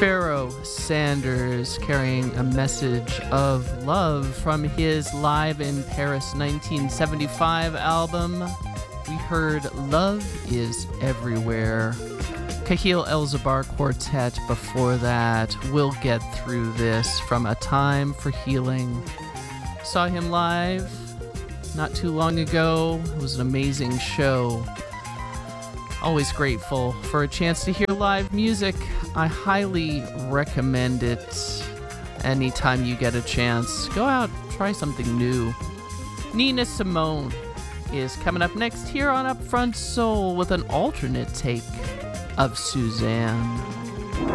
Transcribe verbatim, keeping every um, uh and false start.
Pharoah Sanders carrying a message of love from his Live in Paris nineteen seventy-five album. We heard Love is Everywhere. Kahil Elzbar Quartet before that. We'll Get Through This from A Time for Healing. Saw him live not too long ago. It was an amazing show. Always grateful for a chance to hear live music. I highly recommend it anytime you get a chance. Go out, try something new. Nina Simone is coming up next here on Upfront Soul with an alternate take of Suzanne.